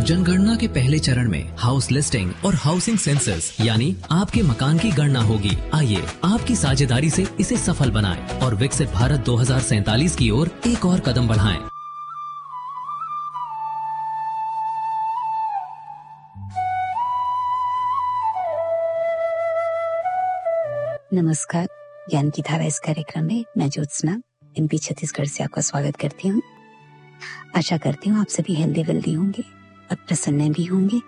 जनगणना के पहले चरण में हाउस लिस्टिंग और हाउसिंग सेंसस यानी आपके मकान की गणना होगी। आइए आपकी साझेदारी से इसे सफल बनाएं और विकसित भारत 2047 की ओर एक और कदम बढ़ाएं। नमस्कार, ज्ञान की धारा इस कार्यक्रम में मैं ज्योत्सना एमपी छत्तीसगढ़ से आपका स्वागत करती हूँ। आशा करती हूँ आप सभी हेल्दी वेल्दी होंगे और प्रसन्न भी होंगे।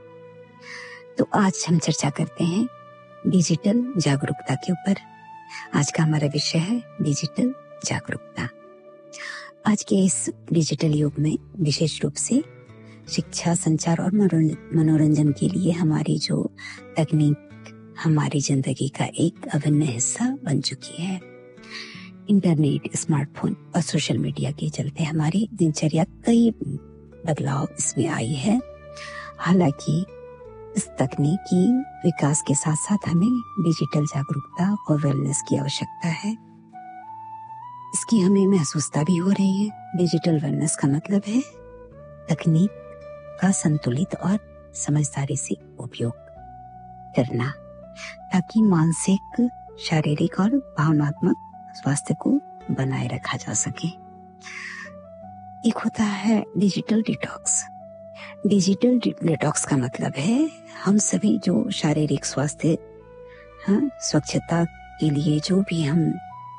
तो आज हम चर्चा करते हैं डिजिटल जागरूकता के ऊपर। आज का हमारा विषय है डिजिटल जागरूकता। आज के इस डिजिटल युग में विशेष रूप से शिक्षा, संचार और मनोरंजन के लिए हमारी जो तकनीक हमारी जिंदगी का एक अभिन्न हिस्सा बन चुकी है। इंटरनेट, स्मार्टफोन और सोशल मीडिया के चलते हमारी दिनचर्या कई बदलाव इसमें आई है। हालांकि इस तकनीकी विकास के साथ साथ हमें डिजिटल जागरूकता और वेलनेस की आवश्यकता है। इसकी हमें महसूसता भी हो रही है। डिजिटल वेलनेस का मतलब है तकनीक का संतुलित और समझदारी से उपयोग करना, ताकि मानसिक, शारीरिक और भावनात्मक स्वास्थ्य को बनाए रखा जा सके। एक होता है डिजिटल डिटॉक्स। डिजिटल डिटॉक्स का मतलब है हम सभी जो शारीरिक स्वास्थ्य, स्वच्छता के लिए जो भी हम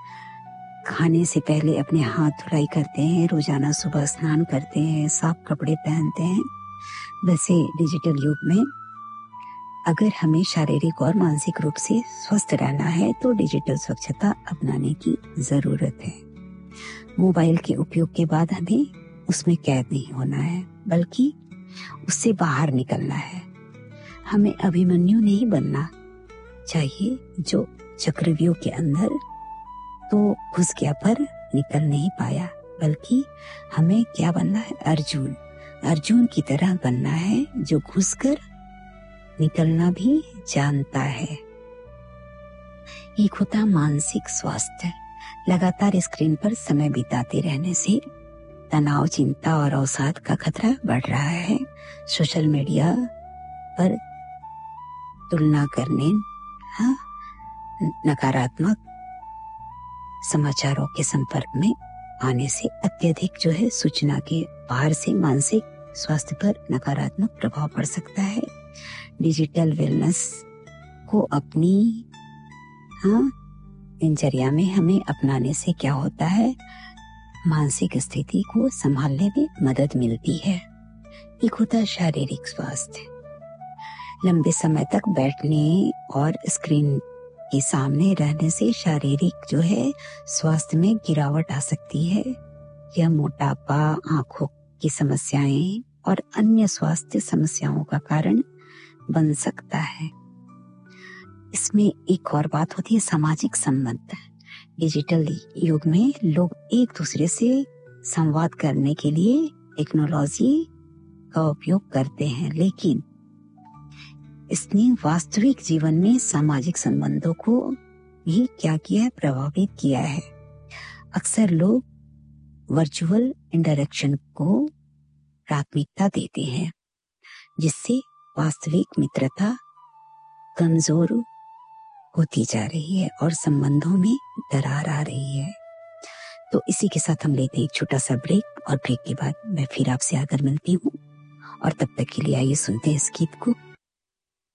खाने से पहले अपने हाथ धुलाई करते हैं, रोजाना सुबह स्नान करते हैं, साफ कपड़े पहनते हैं, वैसे डिजिटल युग में अगर हमें शारीरिक और मानसिक रूप से स्वस्थ रहना है तो डिजिटल स्वच्छता अपनाने की जरूरत है। मोबाइल के उपयोग के बाद हमें उसमें कैद नहीं होना है, बल्कि उससे बाहर निकलना है। हमें अभिमन्यु नहीं बनना चाहिए जो चक्रव्यूह के अंदर तो घुस गया पर निकल नहीं पाया, बल्कि हमें क्या बनना है? अर्जुन की तरह बनना है जो घुसकर निकलना भी जानता है। एक होता मानसिक स्वास्थ्य। लगातार स्क्रीन पर समय बिताते रहने से तनाव, चिंता और अवसाद का खतरा बढ़ रहा है। सोशल मीडिया पर तुलना करने, नकारात्मक समाचारों के संपर्क में आने से अत्यधिक जो है सूचना के बाहर से मानसिक स्वास्थ्य पर नकारात्मक प्रभाव पड़ सकता है। डिजिटल वेलनेस को अपनी दिनचर्या में हमें अपनाने से क्या होता है? मानसिक स्थिति को संभालने में मदद मिलती है। एक होता है शारीरिक स्वास्थ्य। लंबे समय तक बैठने और स्क्रीन के सामने रहने से शारीरिक जो है स्वास्थ्य में गिरावट आ सकती है। यह मोटापा, आंखों की समस्याएं और अन्य स्वास्थ्य समस्याओं का कारण बन सकता है। इसमें एक और बात होती है सामाजिक संबंध। डिजिटल युग में लोग एक दूसरे से संवाद करने के लिए टेक्नोलॉजी का उपयोग करते हैं, लेकिन इसने वास्तविक जीवन में सामाजिक संबंधों को भी क्या किया है? प्रभावित किया है। अक्सर लोग वर्चुअल इंटरेक्शन को प्राथमिकता देते हैं, जिससे वास्तविक मित्रता कमजोर होती जा रही है और संबंधों में दरार आ रही है। तो इसी के साथ हम लेते हैं एक छोटा सा ब्रेक, और ब्रेक के बाद मैं फिर आपसे आकर मिलती हूँ। और तब तक के लिए आइए सुनते हैं इस गीत को।